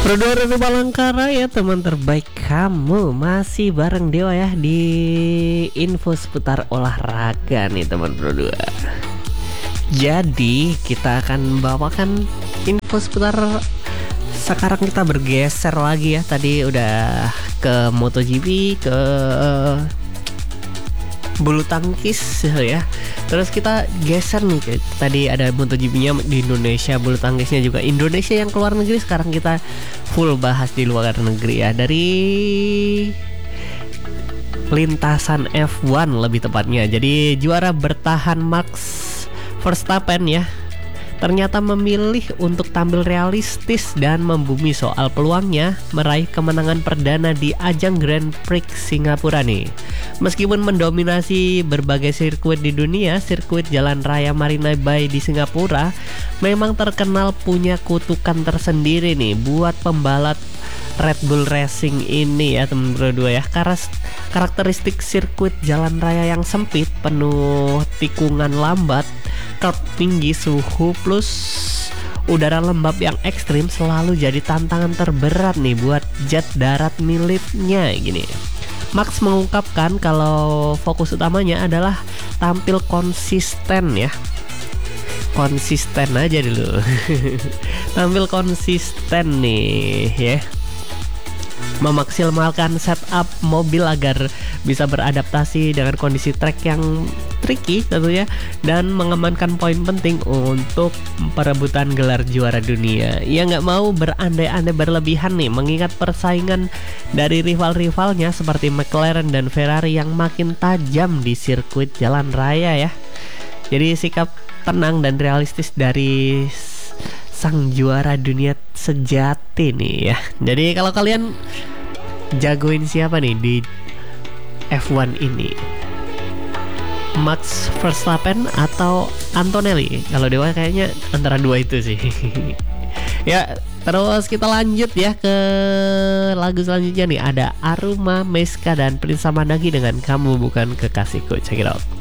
Berdua dari Palangkara ya teman terbaik kamu. Masih bareng Dewa ya di info seputar olahraga nih teman berdua. Jadi kita akan bawakan info seputar. Sekarang kita bergeser lagi ya. Tadi udah ke MotoGP, ke bulu tangkis ya. Terus kita geser nih, tadi ada MotoGP-nya di Indonesia, bulu tangkisnya juga Indonesia yang keluar negeri. Sekarang kita full bahas di luar negeri ya, dari lintasan F1 lebih tepatnya. Jadi juara bertahan Max Verstappen ya, ternyata memilih untuk tampil realistis dan membumi soal peluangnya meraih kemenangan perdana di ajang Grand Prix Singapura nih. Meskipun mendominasi berbagai sirkuit di dunia, sirkuit jalan raya Marina Bay di Singapura memang terkenal punya kutukan tersendiri nih buat pembalap Red Bull Racing ini ya teman berdua ya. Karakteristik sirkuit jalan raya yang sempit, penuh tikungan lambat, curb tinggi, suhu plus udara lembab yang ekstrim selalu jadi tantangan terberat nih buat jet darat miliknya gini. Max mengungkapkan kalau fokus utamanya adalah tampil konsisten ya. Konsisten aja dulu. Tampil konsisten nih ya. Memaksimalkan setup mobil agar bisa beradaptasi dengan kondisi trek yang tricky tentunya, dan mengamankan poin penting untuk perebutan gelar juara dunia. Ia nggak mau berandai-andai berlebihan nih, mengingat persaingan dari rival-rivalnya seperti McLaren dan Ferrari yang makin tajam di sirkuit jalan raya ya. Jadi sikap tenang dan realistis dari sang juara dunia sejati nih ya. Jadi kalau kalian jagoin siapa nih di F1 ini? Max Verstappen atau Antonelli? Kalau Dewa kayaknya antara dua itu sih. Ya, terus kita lanjut ya ke lagu selanjutnya nih. Ada Aruma Meiska dan Prince Samadagi dengan Kamu Bukan Kekasihku. Check it out.